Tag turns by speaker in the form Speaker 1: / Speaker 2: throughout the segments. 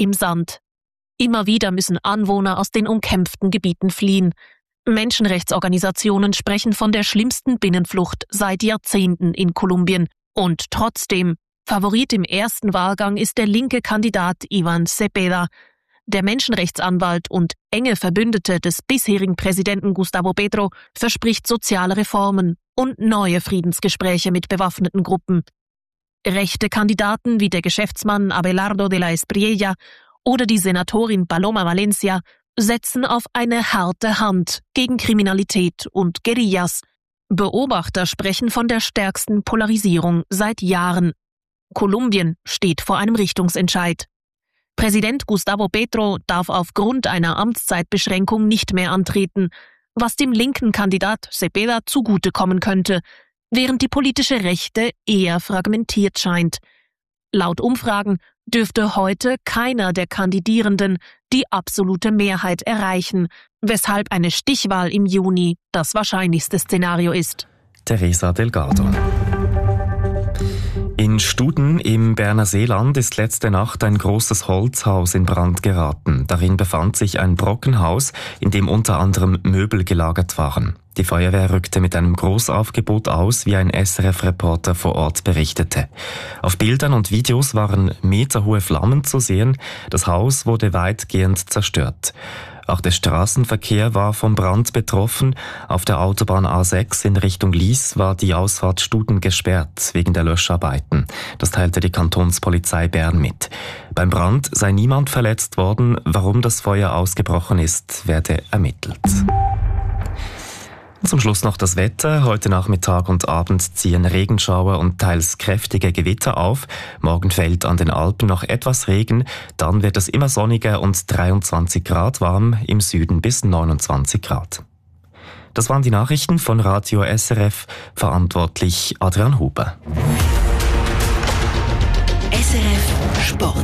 Speaker 1: im Sand. Immer wieder müssen Anwohner aus den umkämpften Gebieten fliehen. Menschenrechtsorganisationen sprechen von der schlimmsten Binnenflucht seit Jahrzehnten in Kolumbien. Und trotzdem, Favorit im ersten Wahlgang ist der linke Kandidat Iván Cepeda. Der Menschenrechtsanwalt und enge Verbündete des bisherigen Präsidenten Gustavo Petro verspricht soziale Reformen und neue Friedensgespräche mit bewaffneten Gruppen. Rechte Kandidaten wie der Geschäftsmann Abelardo de la Espriella oder die Senatorin Paloma Valencia setzen auf eine harte Hand gegen Kriminalität und Guerillas. Beobachter sprechen von der stärksten Polarisierung seit Jahren. Kolumbien steht vor einem Richtungsentscheid. Präsident Gustavo Petro darf aufgrund einer Amtszeitbeschränkung nicht mehr antreten, was dem linken Kandidat Cepeda zugutekommen könnte, während die politische Rechte eher fragmentiert scheint. Laut Umfragen dürfte heute keiner der Kandidierenden die absolute Mehrheit erreichen, weshalb eine Stichwahl im Juni das wahrscheinlichste Szenario ist.
Speaker 2: Teresa Delgado. In Studen im Berner Seeland ist letzte Nacht ein großes Holzhaus in Brand geraten. Darin befand sich ein Brockenhaus, in dem unter anderem Möbel gelagert waren. Die Feuerwehr rückte mit einem Großaufgebot aus, wie ein SRF-Reporter vor Ort berichtete. Auf Bildern und Videos waren meterhohe Flammen zu sehen. Das Haus wurde weitgehend zerstört. Auch der Straßenverkehr war vom Brand betroffen. Auf der Autobahn A6 in Richtung Lies war die Ausfahrt Studen gesperrt wegen der Löscharbeiten. Das teilte die Kantonspolizei Bern mit. Beim Brand sei niemand verletzt worden. Warum das Feuer ausgebrochen ist, werde ermittelt. Zum Schluss noch das Wetter. Heute Nachmittag und Abend ziehen Regenschauer und teils kräftige Gewitter auf. Morgen fällt an den Alpen noch etwas Regen. Dann wird es immer sonniger und 23 Grad warm, im Süden bis 29 Grad. Das waren die Nachrichten von Radio SRF, verantwortlich Adrian Huber.
Speaker 3: SRF Sport.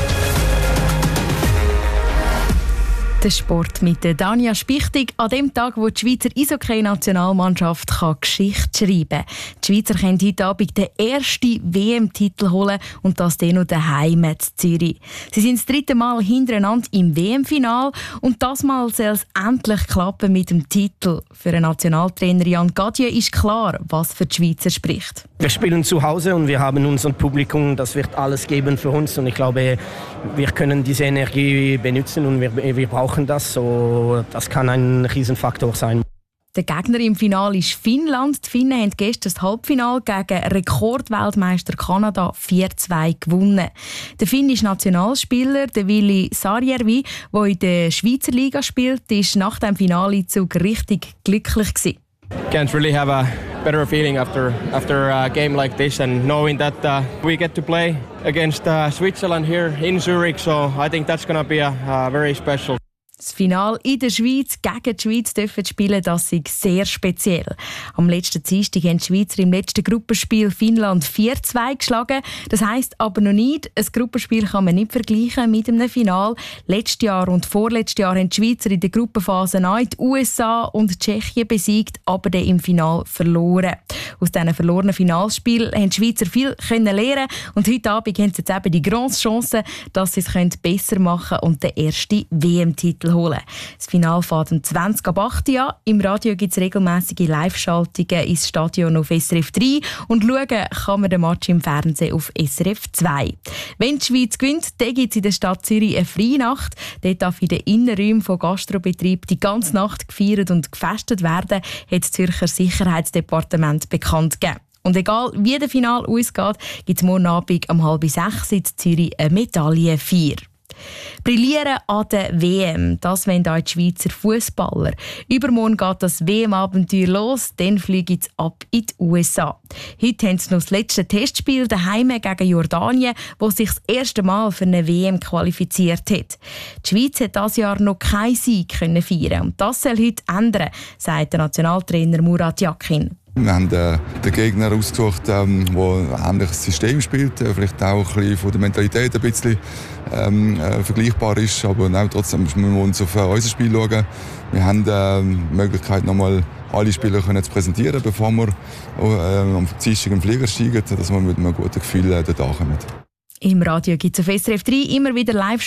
Speaker 4: Der Sport mit der Danja Spichtig an dem Tag, wo die Schweizer Eishockey-Nationalmannschaft Geschichte schreiben kann. Die Schweizer können heute Abend den ersten WM-Titel holen und das dann noch daheim in Zürich. Sie sind das 3. Mal hintereinander im WM-Final und das Mal soll es endlich klappen mit dem Titel. Für den Nationaltrainer Jan Gadje ist klar, was für die Schweizer spricht.
Speaker 5: Wir spielen zu Hause und wir haben unser Publikum, das wird alles geben für uns und ich glaube, wir können diese Energie benutzen und wir brauchen das, so das kann ein Riesenfaktor sein.
Speaker 4: Der Gegner im Finale ist Finnland. Die Finnen haben gestern das Halbfinale gegen Rekordweltmeister Kanada 4-2 gewonnen. Der finnische Nationalspieler, der Vili Sarjärvi, der in der Schweizer Liga spielt, ist nach dem Finalezug richtig glücklich gewesen.
Speaker 6: Can't really have a better feeling after a game like this and knowing that we get to play against Switzerland here in Zurich. So I think that's going to be a very special.
Speaker 4: Das Finale in der Schweiz gegen die Schweiz dürfen spielen, das ist sehr speziell. Am letzten Dienstag haben die Schweizer im letzten Gruppenspiel Finnland 4-2 geschlagen. Das heisst aber noch nicht, ein Gruppenspiel kann man nicht vergleichen mit einem Finale. Letztes Jahr und vorletztes Jahr haben die Schweizer in der Gruppenphase die USA und Tschechien besiegt, aber dann im Finale verloren. Aus diesen verlorenen Finalspielen haben die Schweizer viel lernen und heute Abend haben sie jetzt eben die grosse Chance, dass sie es besser machen können und den ersten WM-Titel holen. Das Finale fährt um 20:08 an. Im Radio gibt es regelmäßige Live-Schaltungen ins Stadion auf SRF 3 und schauen kann man den Match im Fernsehen auf SRF 2. Wenn die Schweiz gewinnt, dann gibt es in der Stadt Zürich eine freie Nacht. Dort darf in den Innenräumen von Gastrobetrieben die ganze Nacht gefeiert und gefestet werden, hat das Zürcher Sicherheitsdepartement bekannt gegeben. Und egal wie der Finale ausgeht, gibt es morgen Abend um 5:30 in Zürich eine Medaillenfeier. Brillieren an der WM, das wollen auch die Schweizer Fußballer. Übermorgen geht das WM-Abenteuer los, dann fliegen sie ab in die USA. Heute haben sie noch das letzte Testspiel daheim gegen Jordanien, wo sich das erste Mal für eine WM qualifiziert hat. Die Schweiz hat dieses Jahr noch keinen Sieg feiern und das soll heute ändern, sagt der Nationaltrainer Murat Yakin.
Speaker 7: Wir haben den Gegner ausgesucht, der ein ähnliches System spielt, vielleicht auch ein bisschen von der Mentalität ein bisschen vergleichbar ist, aber trotzdem müssen wir uns auf unser Spiel schauen. Wir haben die Möglichkeit, nochmal alle Spieler zu präsentieren, bevor wir am Dienstag im Flieger steigen, dass wir mit einem guten Gefühl dort ankommen.
Speaker 4: Im Radio gibt es auf SRF 3 immer wieder live